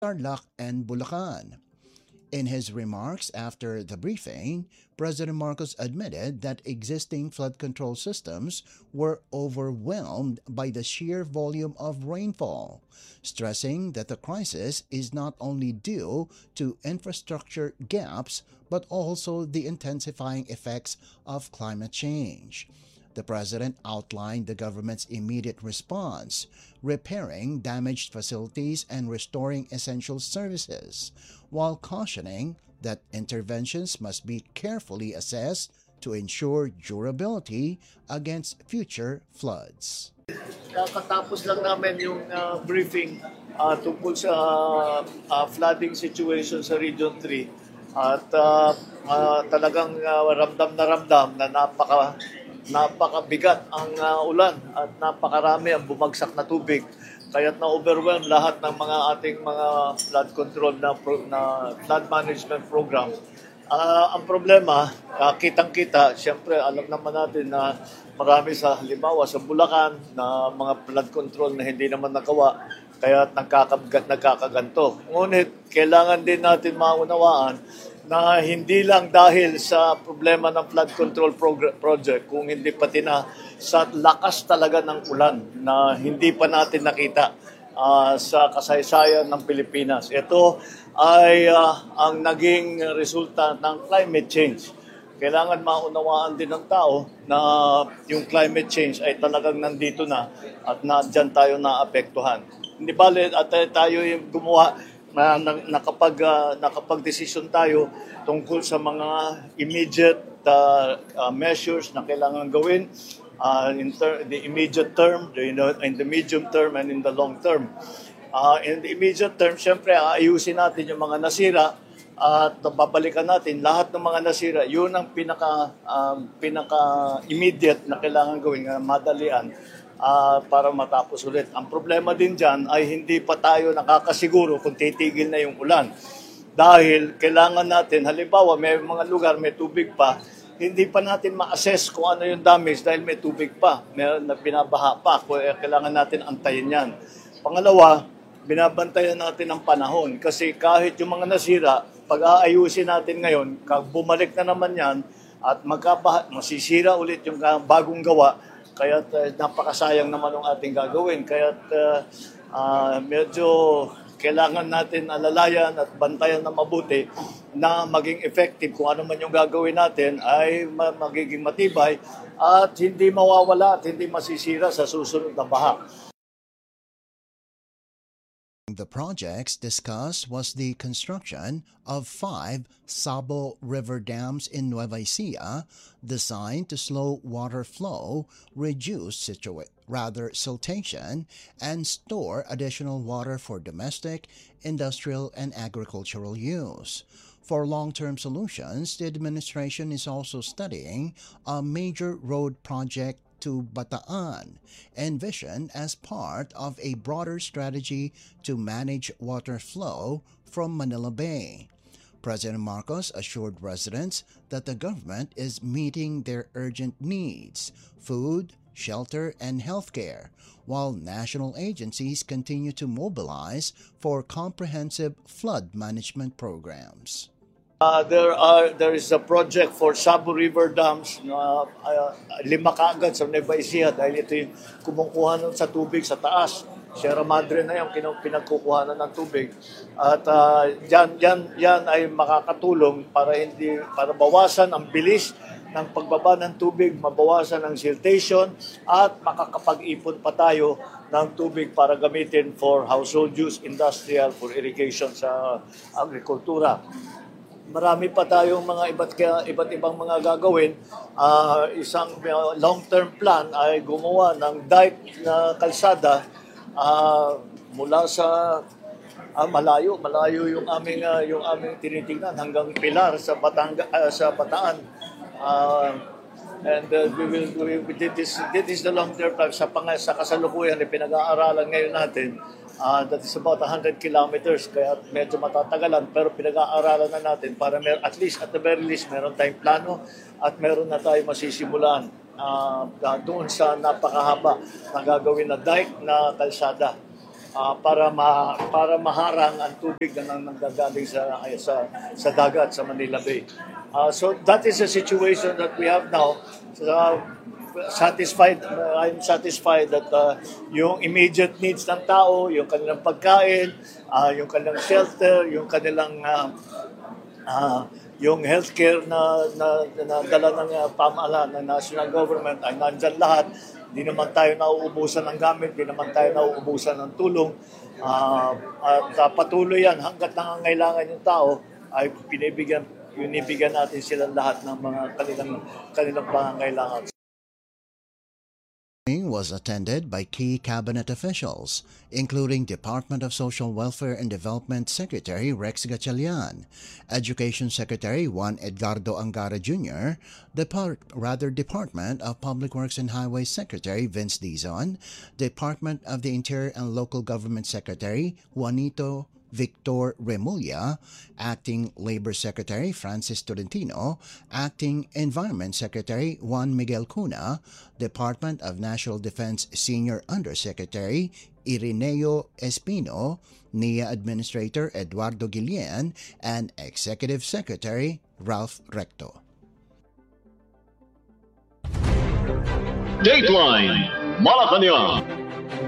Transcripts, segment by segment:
Tarlac and Bulacan. In his remarks after the briefing, President Marcos admitted that existing flood control systems were overwhelmed by the sheer volume of rainfall, stressing that the crisis is not only due to infrastructure gaps but also the intensifying effects of climate change. The president outlined the government's immediate response, repairing damaged facilities and restoring essential services, while cautioning that interventions must be carefully assessed to ensure durability against future floods. Kakatapos lang namin yung briefing tungkol sa flooding situation sa Region 3 at talagang ramdam na ramdam na napakabigat ang ulan at napakarami ang bumagsak na tubig. Kaya't na-overwhelm lahat ng mga ating mga flood control na flood management program. Ang problema, kitang-kita, siyempre alam naman natin na marami sa halimbawa sa Bulacan na mga flood control na hindi naman nagawa kaya nagkakaganto. Ngunit kailangan din natin maunawaan na hindi lang dahil sa problema ng flood control project, kung hindi pati na sa lakas talaga ng ulan na hindi pa natin nakita sa kasaysayan ng Pilipinas. Ito ay ang naging resulta ng climate change. Kailangan maunawaan din ng tao na yung climate change ay talagang nandito na at dyan tayo naapektuhan. Hindi bale at tayo yung gumawa na nakapag-desisyon tayo tungkol sa mga immediate measures na kailangan gawin the immediate term, in the medium term, and in the long term. In the immediate term, syempre, ayusin natin yung mga nasira at babalikan natin lahat ng mga nasira. Yun ang pinaka-immediate na kailangan gawin, madalian para matapos ulit. Ang problema din dyan ay hindi pa tayo nakakasiguro kung titigil na yung ulan. Dahil kailangan natin, halimbawa may mga lugar may tubig pa, hindi pa natin ma-assess kung ano yung damage dahil may tubig pa, may binabaha pa, kailangan natin antayin yan. Pangalawa, binabantayan natin ang panahon kasi kahit yung mga nasira, pag aayusin natin ngayon, bumalik na naman yan at masisira ulit yung bagong gawa, kaya napakasayang naman ang ating gagawin. Kaya medyo kailangan natin alalayan at bantayan na mabuti na maging effective kung ano man yung gagawin natin ay magiging matibay at hindi mawawala at hindi masisira sa susunod na baha. The projects discussed was the construction of 5 Sabo River dams in Nueva Ecija designed to slow water flow, reduce siltation, and store additional water for domestic, industrial, and agricultural use. For long-term solutions, the administration is also studying a major road project to Bataan, envisioned as part of a broader strategy to manage water flow from Manila Bay. President Marcos assured residents that the government is meeting their urgent needs: food, shelter, and healthcare, while national agencies continue to mobilize for comprehensive flood management programs. There is a project for Sabo River Dams na 5 kaagad sa Nueva Ecija dahil ito yung kumukuha sa tubig sa taas. Sierra Madre na yung pinagkukuhanan ng tubig. At yan ay makakatulong para bawasan ang bilis ng pagbaba ng tubig, mabawasan ang siltation at makakapag-ipon pa tayo ng tubig para gamitin for household use, industrial, for irrigation sa agrikultura. Marami pa tayong mga iba't ibang mga gagawin. Isang long-term plan ay gumawa ng dike na kalsada mula sa malayo yung aming tinitingnan hanggang Pilar sa Bataan. This is the long-term plan sa kasalukuyan na pinag-aaralan ngayon natin. That is about 100 kilometers, kaya medyo matatagalan, pero pinag-aaralan na natin para at least, at the very least, meron tayong plano at meron na tayong masisimulan doon sa napakahaba na gagawin na dike na kalsada. para maharang ang tubig na nanggagaling sa dagat sa Manila Bay. So that is the situation that we have now. I'm satisfied that yung immediate needs ng tao, yung kanilang pagkain, yung kanilang shelter, yung kanilang yung healthcare na dala ng pamahalaan ng national government ay nandyan lahat. Hindi naman tayo nauubusan ng gamit, hindi naman tayo nauubusan ng tulong. At patuloy yan hanggat nangangailangan yung tao ay binibigyan natin sila lahat ng mga kanilang pangangailangan. Was attended by key cabinet officials, including Department of Social Welfare and Development Secretary Rex Gatchalian, Education Secretary Juan Edgardo Angara Jr., Department of Public Works and Highways Secretary Vince Dizon, Department of the Interior and Local Government Secretary Juanito Victor Remulla, Acting Labor Secretary Francis Tolentino, Acting Environment Secretary Juan Miguel Cuna, Department of National Defense Senior Undersecretary Irineo Espino, NIA Administrator Eduardo Guillen, and Executive Secretary Ralph Recto. Dateline Malacanang.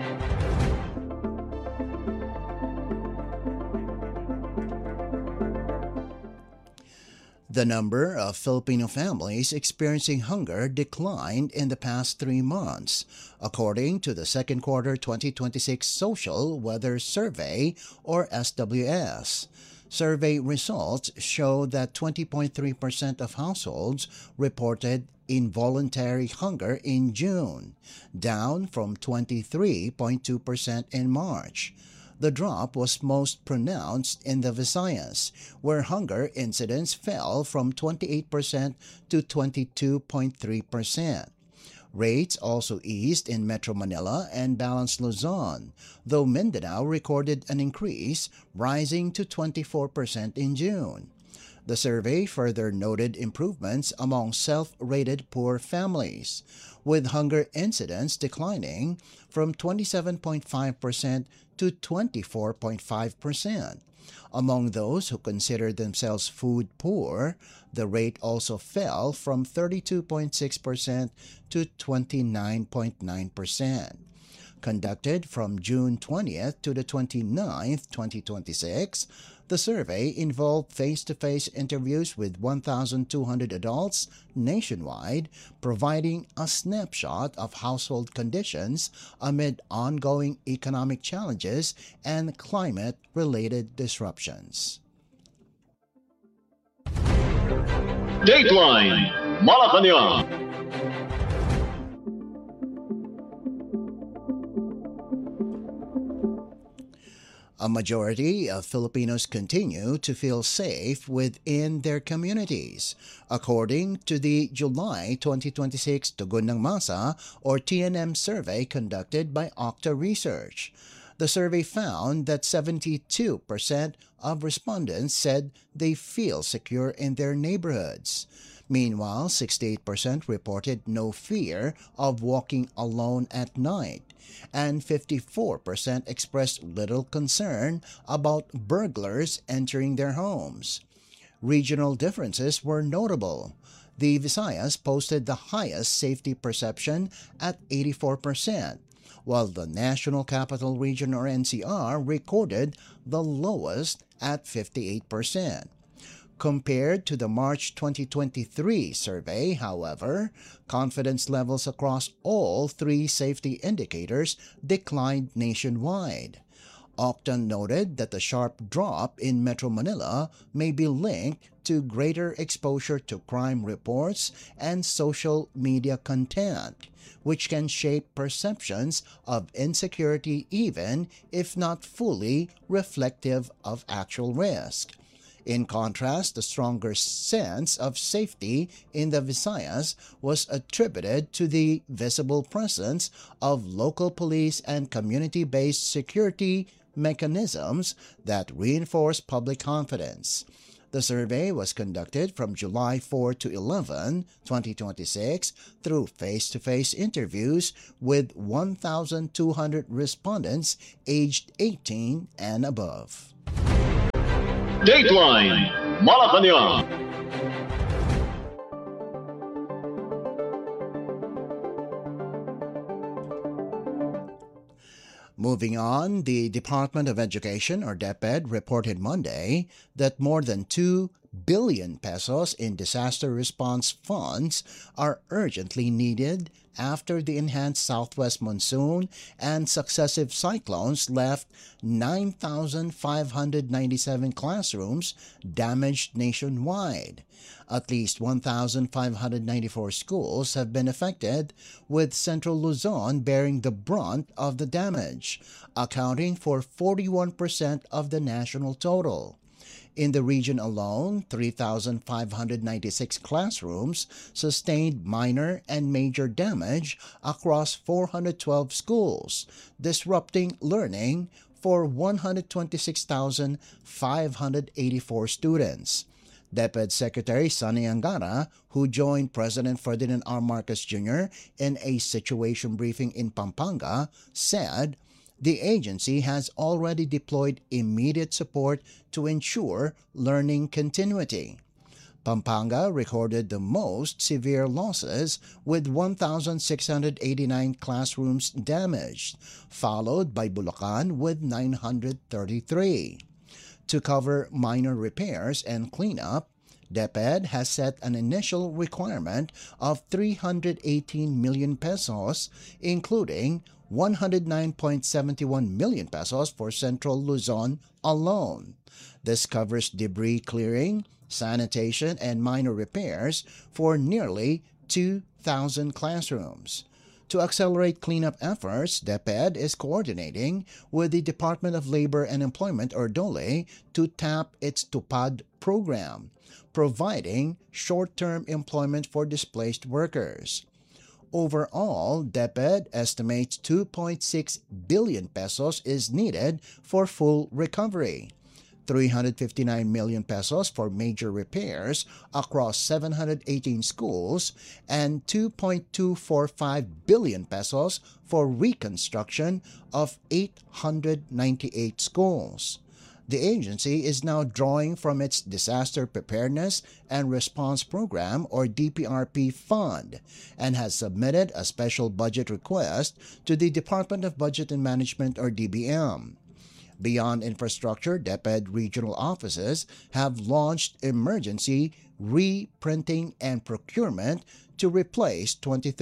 The number of Filipino families experiencing hunger declined in the past 3 months, according to the second quarter 2026 Social Weather Survey, or SWS. Survey results show that 20.3% of households reported involuntary hunger in June, down from 23.2% in March. The drop was most pronounced in the Visayas, where hunger incidence fell from 28% to 22.3%. Rates also eased in Metro Manila and Balanced Luzon, though Mindanao recorded an increase, rising to 24% in June. The survey further noted improvements among self-rated poor families, with hunger incidence declining from 27.5% to 24.5%. Among those who consider themselves food poor, the rate also fell from 32.6% to 29.9%. Conducted from June 20th to the 29th, 2026, the survey involved face-to-face interviews with 1,200 adults nationwide, providing a snapshot of household conditions amid ongoing economic challenges and climate-related disruptions. Dateline Malacanang. A majority of Filipinos continue to feel safe within their communities, according to the July 2026 Tugon ng Masa or TNM survey conducted by Okta Research. The survey found that 72% of respondents said they feel secure in their neighborhoods. Meanwhile, 68% reported no fear of walking alone at night, and 54% expressed little concern about burglars entering their homes. Regional differences were notable. The Visayas posted the highest safety perception at 84%, while the National Capital Region or NCR recorded the lowest at 58%. Compared to the March 2023 survey, however, confidence levels across all three safety indicators declined nationwide. Okta noted that the sharp drop in Metro Manila may be linked to greater exposure to crime reports and social media content, which can shape perceptions of insecurity even if not fully reflective of actual risk. In contrast, the stronger sense of safety in the Visayas was attributed to the visible presence of local police and community-based security mechanisms that reinforce public confidence. The survey was conducted from July 4 to 11, 2026 through face-to-face interviews with 1,200 respondents aged 18 and above. Dateline Malacanang. Moving on, the Department of Education, or DepEd, reported Monday that more than 2 billion pesos in disaster response funds are urgently needed after the enhanced southwest monsoon and successive cyclones left 9,597 classrooms damaged nationwide. At least 1,594 schools have been affected, with Central Luzon bearing the brunt of the damage, accounting for 41% of the national total. In the region alone, 3,596 classrooms sustained minor and major damage across 412 schools, disrupting learning for 126,584 students. DepEd Secretary Sonny Angara, who joined President Ferdinand R. Marcos Jr. in a situation briefing in Pampanga, said the agency has already deployed immediate support to ensure learning continuity. Pampanga recorded the most severe losses with 1,689 classrooms damaged, followed by Bulacan with 933. To cover minor repairs and cleanup, DepEd has set an initial requirement of 318 million pesos, including 109.71 million pesos for Central Luzon alone. This covers debris clearing, sanitation, and minor repairs for nearly 2,000 classrooms. To accelerate cleanup efforts, DepEd is coordinating with the Department of Labor and Employment, or DOLE, to tap its TUPAD program, providing short-term employment for displaced workers. Overall, DepEd estimates 2.6 billion pesos is needed for full recovery. 359 million pesos for major repairs across 718 schools, and 2.245 billion pesos for reconstruction of 898 schools. The agency is now drawing from its Disaster Preparedness and Response Program, or DPRP fund, and has submitted a special budget request to the Department of Budget and Management, or DBM. Beyond infrastructure, DepEd regional offices have launched emergency reprinting and procurement to replace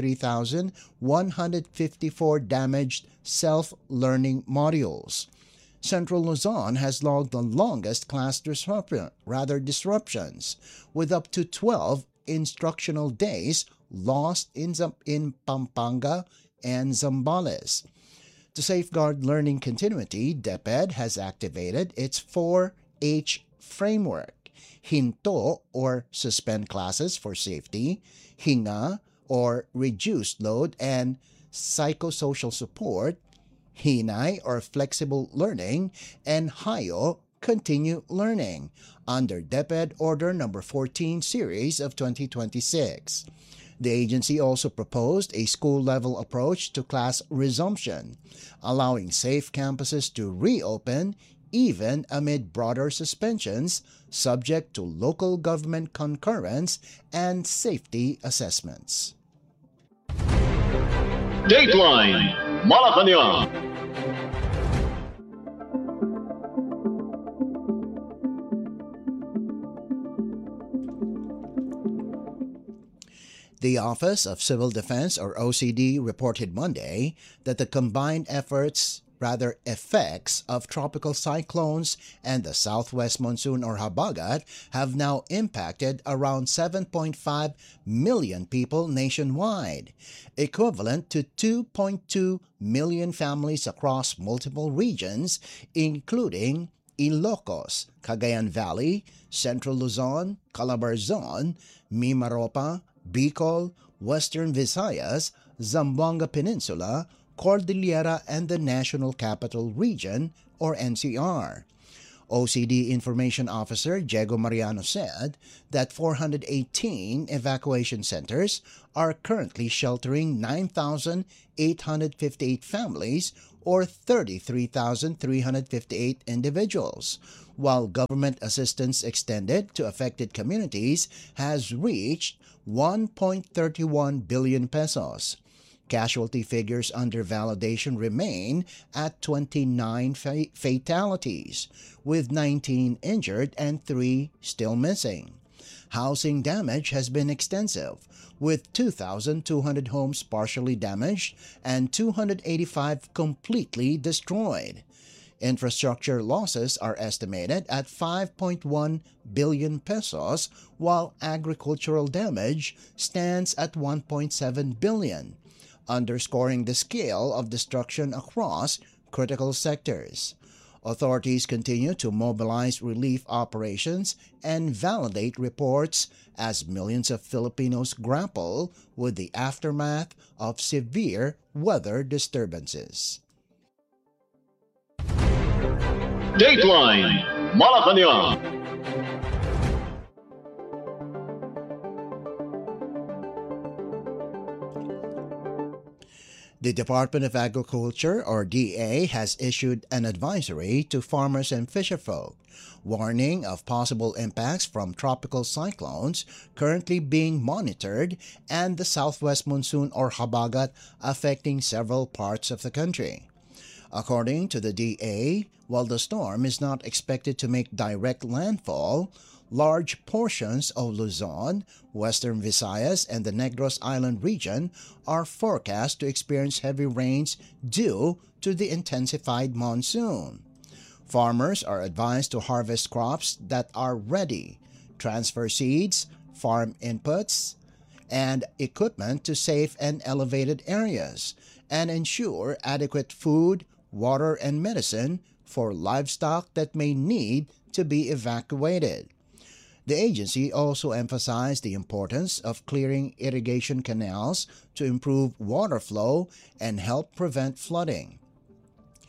23,154 damaged self-learning modules. Central Luzon has logged the longest class disruptions, with up to 12 instructional days lost in Pampanga and Zambales. To safeguard learning continuity, DepEd has activated its 4H framework: Hinto, or suspend classes for safety; Hinga, or reduced load and psychosocial support; Hinay, or flexible learning; and Hayo, continue learning, under DepEd Order No. 14 Series of 2026. The agency also proposed a school-level approach to class resumption, allowing safe campuses to reopen even amid broader suspensions, subject to local government concurrence and safety assessments. Dateline Malacanang. The Office of Civil Defense, or OCD, reported Monday that the combined effects of tropical cyclones and the southwest monsoon, or Habagat, have now impacted around 7.5 million people nationwide, equivalent to 2.2 million families across multiple regions, including Ilocos, Cagayan Valley, Central Luzon, Calabarzon, Mimaropa, Bicol, Western Visayas, Zamboanga Peninsula, Cordillera, and the National Capital Region, or NCR. OCD Information Officer Diego Mariano said that 418 evacuation centers are currently sheltering 9,858 families or 33,358 individuals, while government assistance extended to affected communities has reached 1.31 billion pesos. Casualty figures under validation remain at 29 fatalities, with 19 injured and 3 still missing. Housing damage has been extensive, with 2,200 homes partially damaged and 285 completely destroyed. Infrastructure losses are estimated at 5.1 billion pesos, while agricultural damage stands at 1.7 billion, underscoring the scale of destruction across critical sectors. Authorities continue to mobilize relief operations and validate reports as millions of Filipinos grapple with the aftermath of severe weather disturbances. Dateline Malacanang. The Department of Agriculture, or DA, has issued an advisory to farmers and fisherfolk, warning of possible impacts from tropical cyclones currently being monitored and the southwest monsoon or habagat affecting several parts of the country. According to the DA, while the storm is not expected to make direct landfall, large portions of Luzon, Western Visayas, and the Negros Island region are forecast to experience heavy rains due to the intensified monsoon. Farmers are advised to harvest crops that are ready, transfer seeds, farm inputs, and equipment to safe and elevated areas, and ensure adequate food, water, and medicine for livestock that may need to be evacuated. The agency also emphasized the importance of clearing irrigation canals to improve water flow and help prevent flooding.